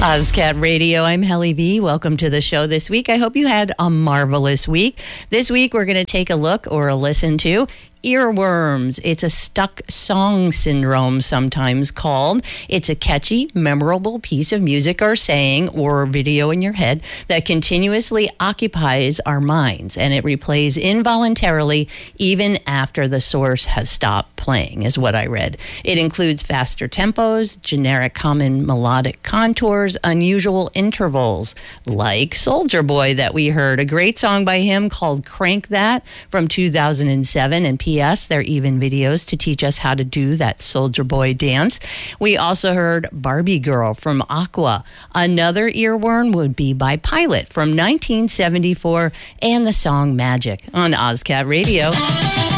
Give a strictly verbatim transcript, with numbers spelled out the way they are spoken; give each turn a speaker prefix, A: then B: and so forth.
A: Ozcat Radio, I'm Helly V. Welcome to the show this week. I hope you had a marvelous week. This week we're going to take a look or a listen to earworms. It's a stuck song syndrome, sometimes called. It's a catchy, memorable piece of music or saying or video in your head that continuously occupies our minds, and it replays involuntarily even after the source has stopped playing, is what I read. It includes faster tempos, generic common melodic contours, unusual intervals, like Soldier Boy that we heard, a great song by him called Crank That from two thousand seven, and P S there are even videos to teach us how to do that Soldier Boy dance. We also heard Barbie Girl from Aqua. Another earworm would be by Pilot from nineteen seventy-four and the song Magic on Ozcat Radio.